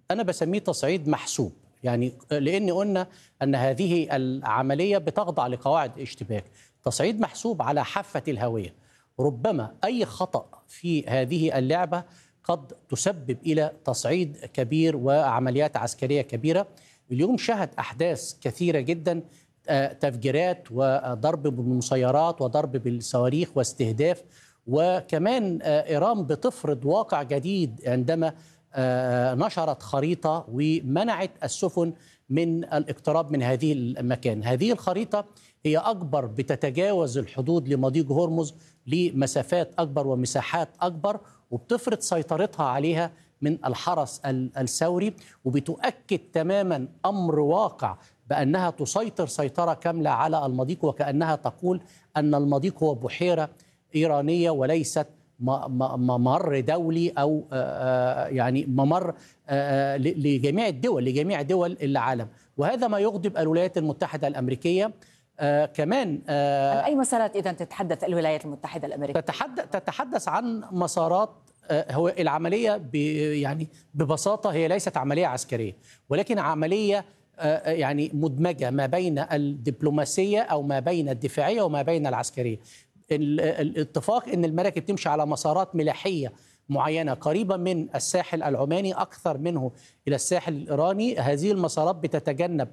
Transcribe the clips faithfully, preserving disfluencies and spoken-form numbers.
أنا بسميه تصعيد محسوب، يعني لأن قلنا أن هذه العملية بتخضع لقواعد اشتباك. تصعيد محسوب على حافة الهوية، ربما أي خطأ في هذه اللعبة قد تسبب إلى تصعيد كبير وعمليات عسكرية كبيرة. اليوم شهد أحداث كثيرة جدا، تفجيرات وضرب بالمسيرات وضرب بالصواريخ واستهداف، وكمان إيران بتفرض واقع جديد عندما نشرت خريطة ومنعت السفن من الاقتراب من هذه المكان. هذه الخريطة هي أكبر، بتتجاوز الحدود لمضيق هرمز لمسافات أكبر ومساحات أكبر، وبتفرض سيطرتها عليها من الحرس الثوري، وبتؤكد تماما أمر واقع بأنها تسيطر سيطرة كاملة على المضيق، وكأنها تقول أن المضيق هو بحيرة إيرانية وليست ممر دولي أو يعني ممر لجميع الدول لجميع دول العالم. وهذا ما يغضب الولايات المتحدة الأمريكية. آه كمان آه عن أي مسارات إذا تتحدث الولايات المتحدة الأمريكية؟ تتحدث تتحدث عن مسارات. آه هو العملية يعني ببساطة هي ليست عملية عسكرية، ولكن عملية آه يعني مدمجة ما بين الدبلوماسية أو ما بين الدفاعية وما بين العسكرية. الاتفاق أن المراكب تمشي على مسارات ملاحية معينة قريبة من الساحل العماني أكثر منه إلى الساحل الإيراني. هذه المسارات بتتجنب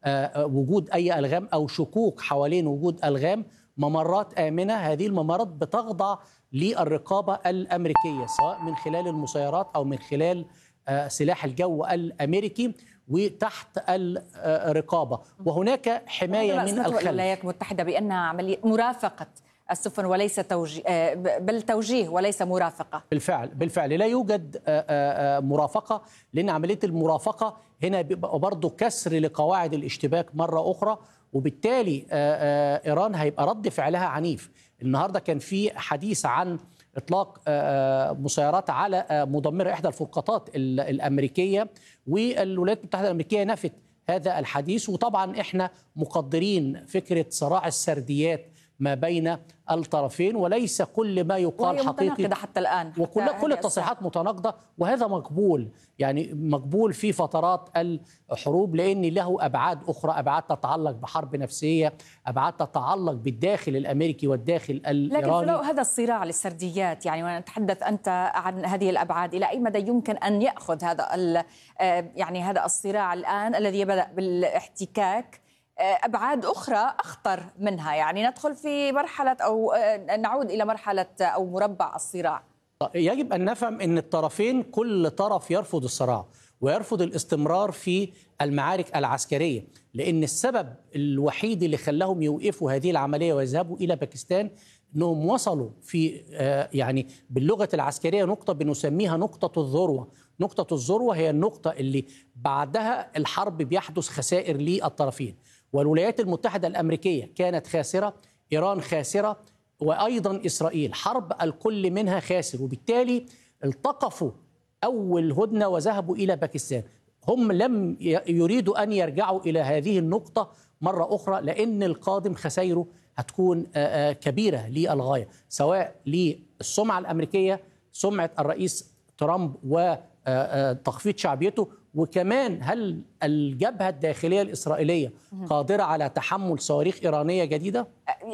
وجود أي ألغام أو شكوك حوالين وجود ألغام، ممرات آمنة. هذه الممرات بتخضع للرقابة الأمريكية، سواء من خلال المسيرات أو من خلال سلاح الجو الأمريكي، وتحت الرقابة، وهناك حماية من الخلف. الولايات المتحدة بأنها عملية مرافقة السفن وليس توجيه، بل توجيه وليس مرافقة. بالفعل بالفعل لا يوجد مرافقة، لأن عملية المرافقة هنا بيبقى برضه كسر لقواعد الاشتباك مرة أخرى، وبالتالي إيران هيبقى رد فعلها عنيف. النهاردة كان في حديث عن إطلاق مسيرات على مدمرة إحدى الفرقاطات الأمريكية، والولايات المتحدة الأمريكية نفت هذا الحديث. وطبعا إحنا مقدرين فكرة صراع السرديات ما بين الطرفين، وليس كل ما يقال حقيقي، متناقضة حتى الآن، حتى وكل كل التصريحات متناقضة، وهذا مقبول، يعني مقبول في فترات الحروب، لأن له أبعاد أخرى، أبعاد تتعلق بحرب نفسية، أبعاد تتعلق بالداخل الأمريكي والداخل الإيراني. لكن هذا الصراع للسرديات، يعني ونتحدث أنت عن هذه الأبعاد، إلى أي مدى يمكن أن يأخذ هذا يعني هذا الصراع الآن الذي بدأ بالاحتكاك أبعاد أخرى أخطر منها، يعني ندخل في مرحلة أو نعود إلى مرحلة أو مربع الصراع؟ يجب أن نفهم أن الطرفين، كل طرف يرفض الصراع ويرفض الاستمرار في المعارك العسكرية، لأن السبب الوحيد اللي خلاهم يوقفوا هذه العملية ويذهبوا إلى باكستان أنهم وصلوا في يعني باللغة العسكرية نقطة بنسميها نقطة الذروة. نقطة الذروة هي النقطة اللي بعدها الحرب بيحدث خسائر للطرفين، والولايات المتحدة الأمريكية كانت خاسرة، إيران خاسرة، وأيضا إسرائيل، حرب الكل منها خاسر، وبالتالي التقفوا أول هدنة وذهبوا إلى باكستان. هم لم يريدوا أن يرجعوا إلى هذه النقطة مرة أخرى، لأن القادم خسائره هتكون كبيرة للغاية، سواء للسمعة الأمريكية، سمعة الرئيس ترامب وتخفيض شعبيته، وكمان هل الجبهة الداخلية الإسرائيلية قادرة على تحمل صواريخ إيرانية جديدة؟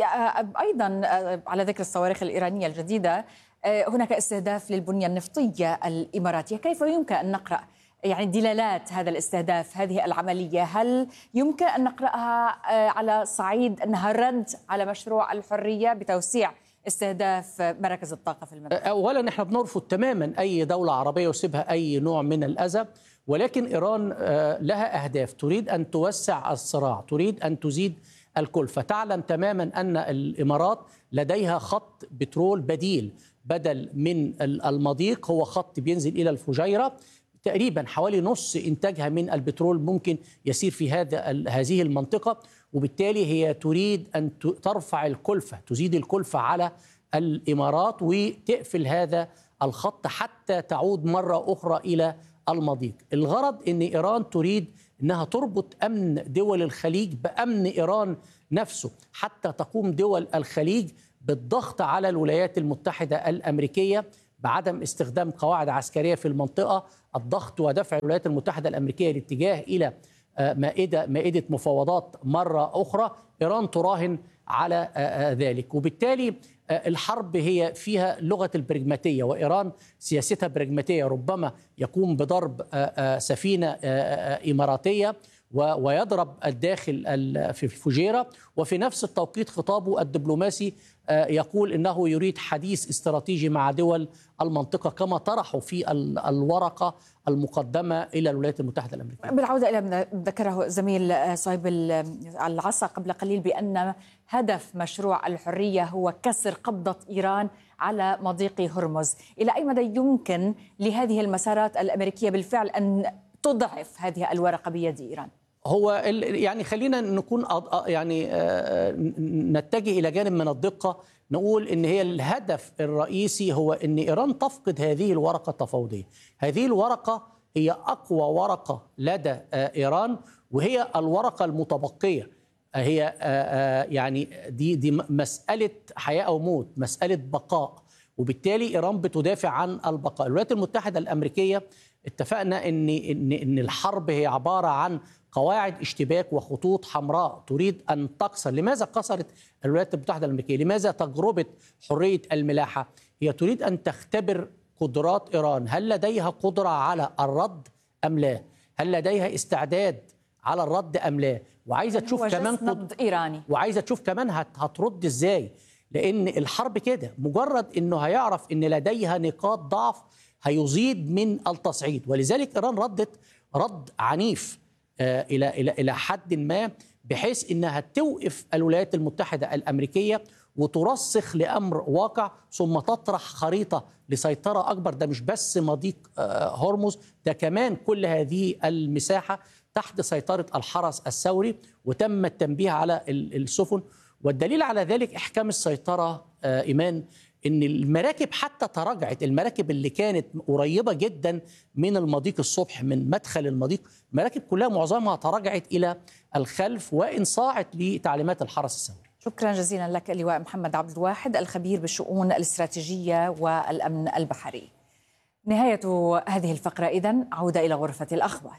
أيضا على ذكر الصواريخ الإيرانية الجديدة، هناك استهداف للبنية النفطية الإماراتية، كيف يمكن أن نقرأ يعني دلالات هذا الاستهداف، هذه العملية؟ هل يمكن أن نقرأها على صعيد أنها رد على مشروع الحرية بتوسيع استهداف مراكز الطاقة في المنطقة؟ أولا احنا بنرفض تماما أي دولة عربية يصيبها أي نوع من الأذى، ولكن إيران لها أهداف، تريد أن توسع الصراع، تريد أن تزيد الكلفة. تعلم تماما أن الإمارات لديها خط بترول بديل بدل من المضيق، هو خط بينزل إلى الفجيرة، تقريبا حوالي نص إنتاجها من البترول ممكن يسير في هذا هذه المنطقة، وبالتالي هي تريد أن ترفع الكلفة، تزيد الكلفة على الإمارات وتقفل هذا الخط حتى تعود مرة أخرى إلى المضيق. الغرض أن إيران تريد أنها تربط أمن دول الخليج بأمن إيران نفسه، حتى تقوم دول الخليج بالضغط على الولايات المتحدة الأمريكية بعدم استخدام قواعد عسكرية في المنطقة الضغط ودفع الولايات المتحدة الأمريكية لاتجاه إلى مائدة مائدة مفاوضات مرة أخرى، إيران تراهن على ذلك. وبالتالي الحرب هي فيها لغة البرجماتية، وإيران سياستها برجماتية، ربما يقوم بضرب سفينة إماراتية ويضرب الداخل في الفجيرة، وفي نفس التوقيت خطابه الدبلوماسي يقول إنه يريد حديث استراتيجي مع دول المنطقة كما طرحوا في الورقة المقدمة إلى الولايات المتحدة الأمريكية. بالعودة إلى ما ذكره زميل صهيب العصا قبل قليل بأن هدف مشروع الحرية هو كسر قبضة إيران على مضيق هرمز، إلى أي مدى يمكن لهذه المسارات الأمريكية بالفعل أن تضعف هذه الورقة بيد إيران؟ هو يعني خلينا نكون يعني نتجه إلى جانب من الدقة، نقول إن هي الهدف الرئيسي هو إن إيران تفقد هذه الورقة التفاوضية. هذه الورقة هي أقوى ورقة لدى إيران، وهي الورقة المتبقية. هي يعني دي دي مسألة حياة أو موت، مسألة بقاء، وبالتالي إيران بتدافع عن البقاء. الولايات المتحدة الأمريكية اتفقنا إن إن إن الحرب هي عبارة عن قواعد اشتباك وخطوط حمراء تريد أن تكسر. لماذا كسرت الولايات المتحدة الأمريكية؟ لماذا تجربة حرية الملاحة؟ هي تريد أن تختبر قدرات إيران، هل لديها قدرة على الرد أم لا؟ هل لديها استعداد على الرد أم لا؟ وعايزة تشوف كمان نبض إيراني، وعايزة تشوف كمان هترد إزاي، لأن الحرب كده مجرد إنه هيعرف إن لديها نقاط ضعف هيزيد من التصعيد. ولذلك إيران ردت رد عنيف إلى إلى إلى حد ما، بحيث إنها توقف الولايات المتحدة الأمريكية وترسخ لأمر واقع، ثم تطرح خريطة لسيطرة أكبر. ده مش بس مضيق هرمز، ده كمان كل هذه المساحة تحت سيطرة الحرس الثوري، وتم التنبيه على السفن. والدليل على ذلك إحكام السيطرة إيمان، إن المراكب حتى تراجعت. المراكب اللي كانت قريبة جدا من المضيق الصبح، من مدخل المضيق، مراكب كلها معظمها تراجعت إلى الخلف وانصاعت لتعليمات الحرس الثوري. شكرا جزيلا لك اللواء محمد عبد الواحد، الخبير بالشؤون الاستراتيجية والأمن البحري. نهاية هذه الفقرة إذن، عودة إلى غرفة الأخبار.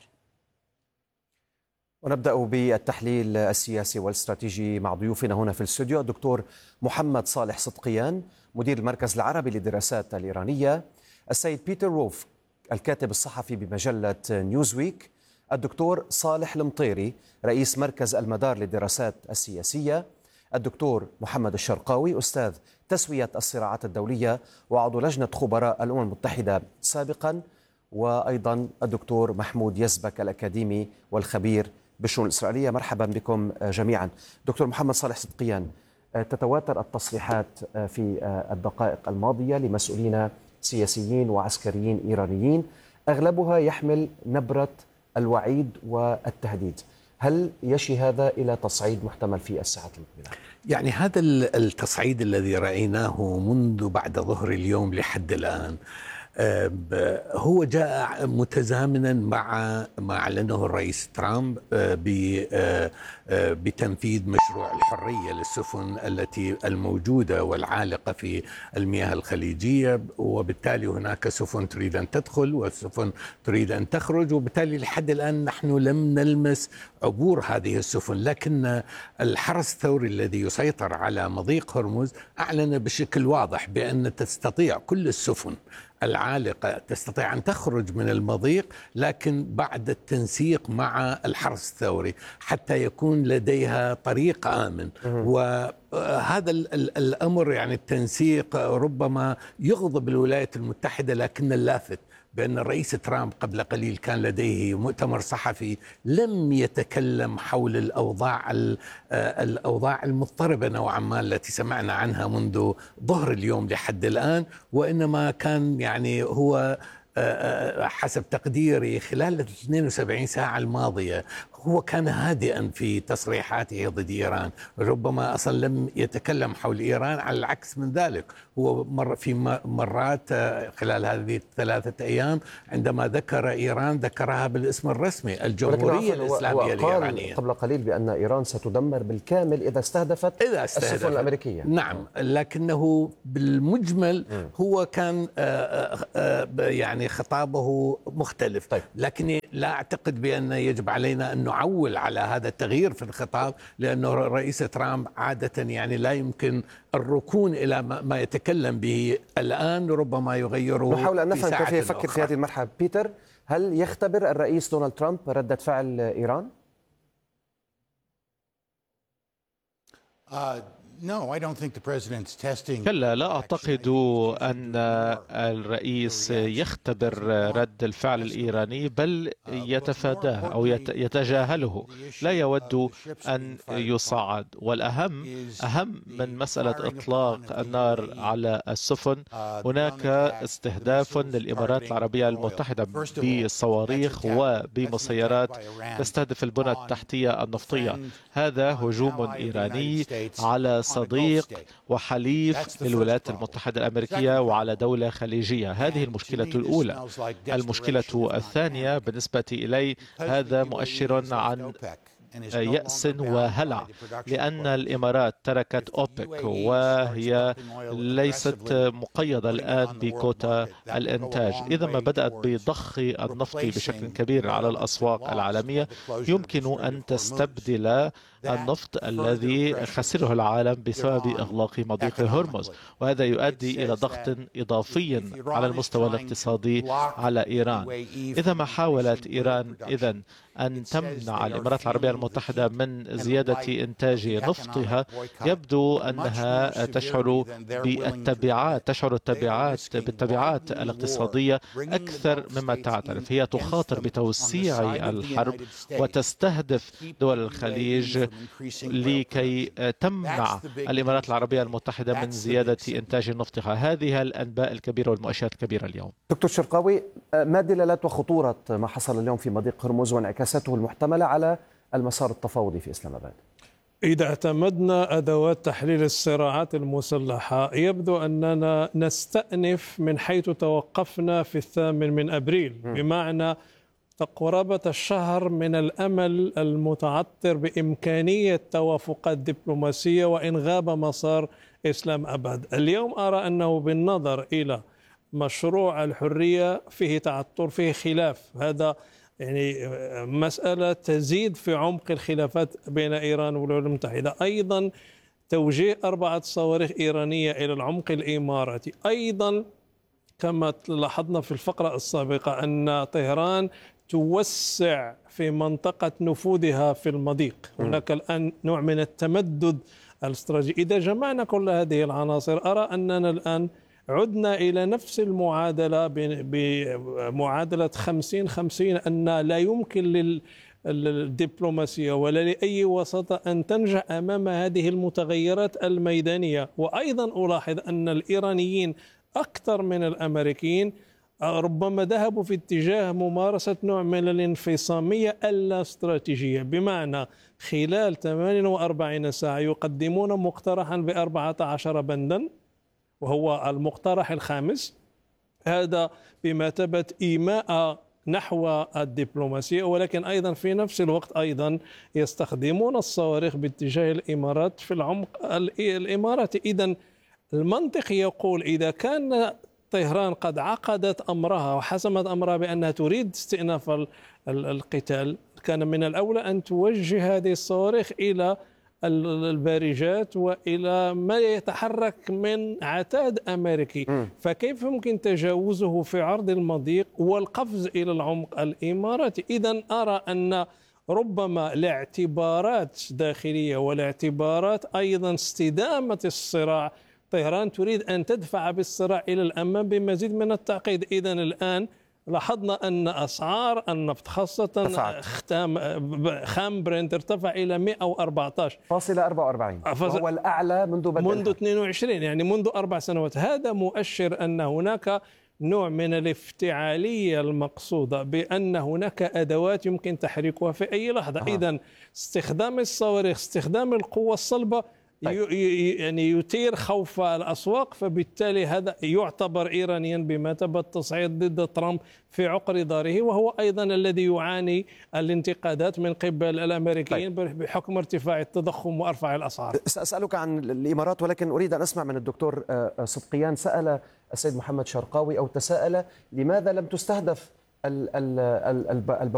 ونبدأ بالتحليل السياسي والاستراتيجي مع ضيوفنا هنا في الاستوديو، الدكتور محمد صالح صدقيان مدير المركز العربي للدراسات الإيرانية، السيد بيتر روف الكاتب الصحفي بمجلة نيوزويك، الدكتور صالح المطيري رئيس مركز المدار للدراسات السياسية، الدكتور محمد الشرقاوي أستاذ تسوية الصراعات الدولية وعضو لجنة خبراء الأمم المتحدة سابقا، وأيضا الدكتور محمود يزبك الأكاديمي والخبير بالشؤون الإسرائيلية. مرحبا بكم جميعا. دكتور محمد صالح صدقيان، تتواتر التصريحات في الدقائق الماضية لمسؤولين سياسيين وعسكريين إيرانيين، أغلبها يحمل نبرة الوعيد والتهديد. هل يشي هذا إلى تصعيد محتمل في الساعات المقبلة؟ يعني هذا التصعيد الذي رأيناه منذ بعد ظهر اليوم لحد الآن هو جاء متزامنا مع ما أعلنه الرئيس ترامب بتنفيذ مشروع الحرية للسفن التي الموجودة والعالقة في المياه الخليجية، وبالتالي هناك سفن تريد أن تدخل وسفن تريد أن تخرج، وبالتالي لحد الآن نحن لم نلمس عبور هذه السفن. لكن الحرس الثوري الذي يسيطر على مضيق هرمز أعلن بشكل واضح بأن تستطيع كل السفن العالقة تستطيع أن تخرج من المضيق، لكن بعد التنسيق مع الحرس الثوري حتى يكون لديها طريق آمن. وهذا الأمر يعني التنسيق ربما يغضب الولايات المتحدة، لكن اللافت بأن الرئيس ترامب قبل قليل كان لديه مؤتمر صحفي لم يتكلم حول الأوضاع الأوضاع المضطربة نوعا ما التي سمعنا عنها منذ ظهر اليوم لحد الآن، وإنما كان يعني هو حسب تقديري خلال اثنتين وسبعين ساعة الماضية هو كان هادئا في تصريحاته ضد إيران، ربما أصلا لم يتكلم حول إيران، على العكس من ذلك هو مر في مرات خلال هذه الثلاثة أيام عندما ذكر إيران ذكرها بالاسم الرسمي، الجمهورية الإسلامية الإيرانية. قبل قليل بأن إيران ستدمر بالكامل إذا استهدفت, إذا استهدفت السفن الأمريكية. نعم، لكنه بالمجمل هو كان يعني يعني خطابه مختلف. طيب. لكني لا أعتقد بأن يجب علينا أن نعول على هذا التغيير في الخطاب، لأنه رئيس ترامب عادة يعني لا يمكن الركون إلى ما يتكلم به الآن، ربما يغيره. نحاول أن نفهم كيف يفكر أخرى. في هذه المرحلة. بيتر، هل يختبر الرئيس دونالد ترامب ردة فعل إيران؟ Uh, no, I don't think the president's testing. كلا، لا أعتقد أن الرئيس يختبر رد الفعل الإيراني، بل يتفاداه أو يتجاهله، لا يود أن يصعد. والأهم أهم من مسألة إطلاق النار على السفن، هناك استهداف للإمارات العربية المتحدة بصواريخ وبمسيرات تستهدف البنى التحتية النفطية. هذا هجوم إيراني على صديق وحليف للولايات المتحدة الأمريكية وعلى دولة خليجية. هذه المشكلة الأولى. المشكلة الثانية بالنسبة إلي، هذا مؤشر عن يأس وهلع، لأن الإمارات تركت أوبك وهي ليست مقيدة الآن بكوتا الإنتاج. إذا ما بدأت بضخ النفط بشكل كبير على الأسواق العالمية، يمكن أن تستبدل النفط الذي خسره العالم بسبب إغلاق مضيق هرمز، وهذا يؤدي إلى ضغط إضافي على المستوى الاقتصادي على إيران. إذا ما حاولت إيران إذن أن تمنع الإمارات العربية المتحدة من زيادة إنتاج نفطها، يبدو أنها تشعر بالتبعات تشعر التبعات بالتبعات الاقتصادية أكثر مما تعترف. هي تخاطر بتوسيع الحرب وتستهدف دول الخليج لكي تمنع الإمارات العربية المتحدة من زيادة إنتاج نفطها. هذه الأنباء الكبيرة والمؤشرات الكبيرة اليوم. دكتور شرقاوي، ما دلالات وخطورة ما حصل اليوم في مضيق هرمز وانعكاساته المحتملة على المسار التفاوضي في إسلام آباد؟ إذا اعتمدنا أدوات تحليل الصراعات المسلحة، يبدو أننا نستأنف من حيث توقفنا في الثامن من أبريل، بمعنى قرابة الشهر من الأمل المتعطر بإمكانية توافقات دبلوماسية وإن غاب مسار إسلام آباد. اليوم أرى أنه بالنظر إلى مشروع الحرية فيه تعطر، فيه خلاف. هذا يعني مسألة تزيد في عمق الخلافات بين إيران والولايات المتحدة. أيضا توجيه أربعة صواريخ إيرانية إلى العمق الإماراتي. أيضا كما لاحظنا في الفقرة السابقة أن طهران توسع في منطقة نفوذها في المضيق. هناك الآن نوع من التمدد الاستراتيجي. إذا جمعنا كل هذه العناصر، أرى أننا الآن عدنا إلى نفس المعادلة بمعادلة خمسين خمسين، أن لا يمكن للدبلوماسية ولا لأي وساطة أن تنجح أمام هذه المتغيرات الميدانية. وأيضا ألاحظ أن الإيرانيين أكثر من الأمريكيين ربما ذهبوا في اتجاه ممارسة نوع من الانفصامية الاستراتيجية، بمعنى خلال ثمانية وأربعين ساعة يقدمون مقترحا بأربعة عشر بندا وهو المقترح الخامس. هذا بمثابة إيماء نحو الدبلوماسية، ولكن أيضا في نفس الوقت أيضا يستخدمون الصواريخ باتجاه الإمارات في العمق الإماراتي. إذن المنطق يقول إذا كان طهران قد عقدت أمرها وحسمت أمرها بأنها تريد استئناف القتال، كان من الأولى أن توجه هذه الصواريخ إلى البارجات وإلى ما يتحرك من عتاد أمريكي. م. فكيف يمكن تجاوزه في عرض المضيق والقفز إلى العمق الإماراتي؟ إذن أرى أن ربما لاعتبارات داخلية ولاعتبارات أيضا استدامة الصراع، طهران تريد أن تدفع بالصراع إلى الأمام بمزيد من التعقيد. إذن الآن لاحظنا أن أسعار النفط خاصة ختام خام برنت ارتفع إلى مئة وأربعة عشر فاصلة أربعة وأربعين، وهو الأعلى منذ بدء منذ اثنين وعشرين، يعني منذ أربع سنوات. هذا مؤشر أن هناك نوع من الافتعالية المقصودة، بأن هناك أدوات يمكن تحريكها في أي لحظة. أه. إذن استخدام الصواريخ، استخدام القوة الصلبة طيب. يعني يثير خوف الأسواق، فبالتالي هذا يعتبر إيرانيا بمثابة تصعيد ضد ترامب في عقر داره، وهو أيضا الذي يعاني الانتقادات من قبل الأمريكيين طيب. بحكم ارتفاع التضخم وأرفع الأسعار. سأسألك عن الإمارات، ولكن أريد أن أسمع من الدكتور صدقيان. سأل السيد محمد شرقاوي أو تساءل لماذا لم تستهدف البوابة